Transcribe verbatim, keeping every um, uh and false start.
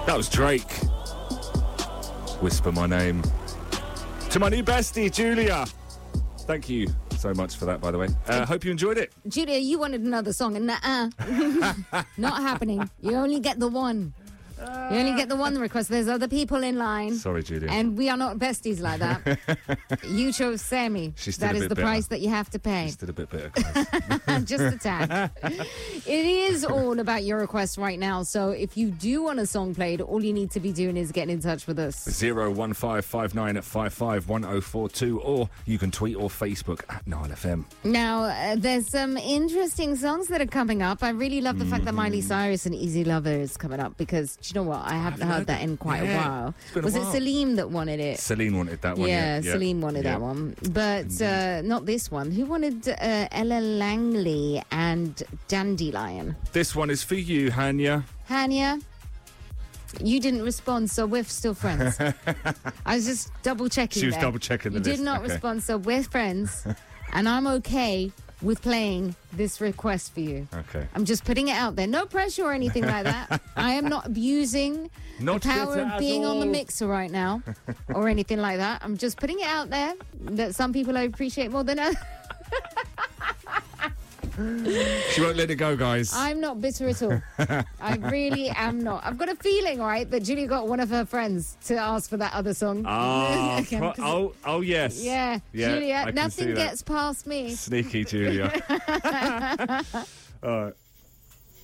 That was Drake. Whisper My Name. To my new bestie, Julia. Thank you so much for that, by the way. Uh, hope you enjoyed it. Julia, you wanted another song, and uh not happening. You only get the one. You only get the one request. There's other people in line. Sorry, Julia. And we are not besties like that. You chose Sammy. She's that is the bitter. price that you have to pay. She's still a bit bitter, guys. Just a tad. It is all about your requests right now. So if you do want a song played, all you need to be doing is getting in touch with us. zero one five five nine at five five one oh four two, or you can tweet or Facebook at nine F M. Now, uh, there's some interesting songs that are coming up. I really love the fact that Miley Cyrus and Easy Lover is coming up because, do you know what? I haven't heard that in quite Yeah. a while. It's been a Was while. it Celine that wanted it? Celine wanted that one. Yeah, Yeah, Celine wanted yeah. that one. But uh, not this one. Who wanted uh, Ella Langley and Dandelion? This one is for you, Hanya. Hanya, you didn't respond, so we're still friends. I was just double checking. She was there. double checking the You list. did not Okay. respond, so we're friends, and I'm okay with playing this request for you. Okay. I'm just putting it out there. No pressure or anything like that. I am not abusing Not the power bitter of at being on the all. mixer right now or anything like that. I'm just putting it out there that some people I appreciate more than others. She won't let it go, guys. I'm not bitter at all. I really am not. I've got a feeling, right, that Julie got one of her friends to ask for that other song. Ah, Again, pro- 'cause- oh, oh, yes. Yeah, Yeah, Julia, I can see nothing that. gets past me. Sneaky, Julia. All right.